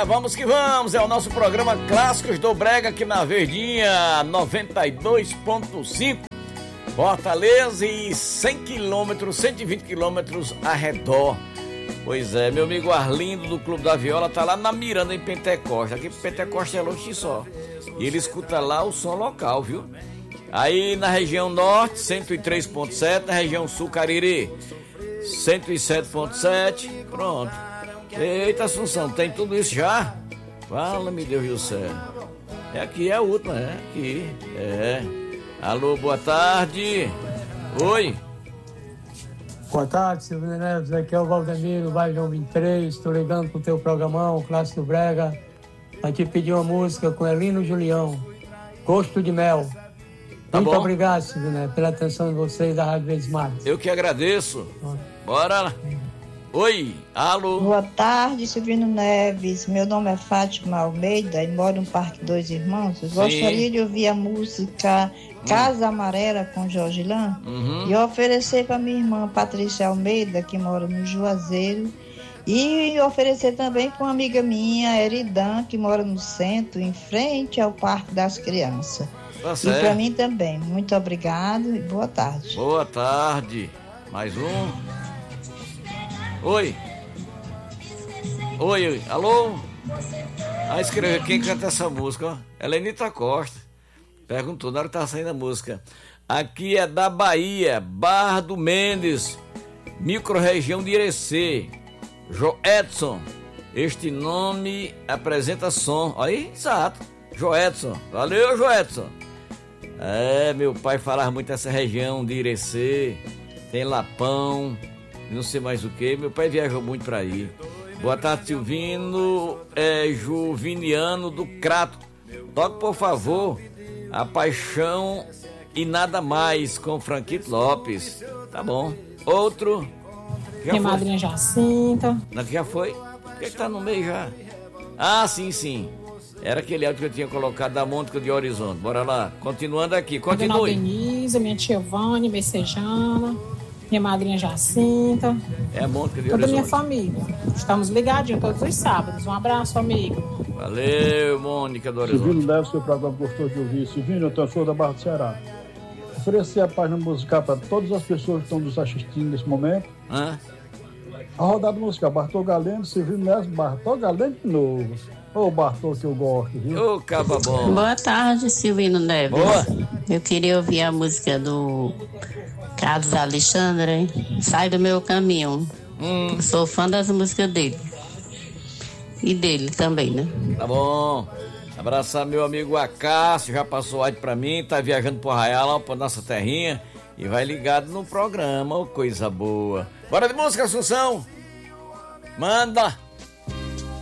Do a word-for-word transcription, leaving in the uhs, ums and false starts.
Brega, vamos que vamos, é o nosso programa Clássicos do Brega aqui na Verdinha noventa e dois ponto cinco, Fortaleza e cem quilômetros, cento e vinte quilômetros arredor. Pois é, meu amigo Arlindo do Clube da Viola tá lá na Miranda, em Pentecoste. Aqui Pentecoste é longe só. E ele escuta lá o som local, viu? Aí na região norte, cento e três ponto sete, na região sul, Cariri, cento e sete ponto sete. Pronto. Eita, Assunção, tem tudo isso já? Fala-me, Deus do céu. É aqui, é a última, é aqui. É. Alô, boa tarde. Oi. Boa tarde, Silvio Neves. Aqui é o Valdemir, do bairro João vinte e três. Estou ligando pro teu programão, o Clássico do Brega. Aqui pedi uma música com Elino Julião, Gosto de Mel. Tá Muito bom. Obrigado, Silvio Neves, pela atenção de vocês da Rádio Verdes Mares. Eu que agradeço. Bora. Oi, alô. Boa tarde, Silvino Neves. Meu nome é Fátima Almeida e moro no Parque Dois Irmãos. Eu gostaria de ouvir a música Casa Amarela com Jorge Lan Uhum. e oferecer para minha irmã Patrícia Almeida, que mora no Juazeiro, e oferecer também para uma amiga minha, Eridan, que mora no centro, em frente ao Parque das Crianças. Tá E certo. para mim também. Muito obrigado e boa tarde. Boa tarde. Mais um. Oi. Oi, oi. Alô? Ah, escreveu quem canta essa música, ó. Helenita Costa. Perguntou na hora que tava saindo a música. Aqui é da Bahia, Barra do Mendes, micro-região de Irecê. Joedson. Este nome apresenta som. Aí, exato. Joedson. Valeu, Joedson. É, meu pai falava muito dessa região de Irecê. Tem Lapão, não sei mais o que. Meu pai viajou muito para aí. Boa tarde, Silvino. É Juviniano do Crato. Toque, por favor, A Paixão e Nada Mais com Franquito Lopes. Tá bom. Outro. Já Minha foi? madrinha Jacinta. Não, já foi? Por que, que tá no meio já? Ah, sim, sim. Era aquele áudio que eu tinha colocado da Mônica de Horizonte. Bora lá. Continuando aqui. Dona Continue. Denise, minha tia Vânia, Messejana, minha madrinha Jacinta, É a Mônica de toda a minha Horizonte. família. Estamos ligadinhos todos os sábados. Um abraço, amigo. Valeu, Mônica do Horizonte. Silvino Neves, seu programa gostou de ouvir. Silvino, eu tenho sou da Barra do Ceará. Oferecer a página musical para todas as pessoas que estão nos assistindo nesse momento. Hã? A rodada musical, Bartol Galeno, Silvino Neves, Bartol Galeno de novo. Ô, Bartol, que eu gosto, viu? Ô, caba bom. Boa tarde, Silvino Neves. Boa. Eu queria ouvir a música do Carlos Alexandre, Sai do Meu Caminho. Hum, Eu sou fã das músicas dele. E dele também, né? tá bom. Abraçar meu amigo Acácio, já passou áudio pra mim, tá viajando pro Arraial, lá pra nossa terrinha, e vai ligado no programa, ô coisa boa. Bora de música, Assunção. Manda.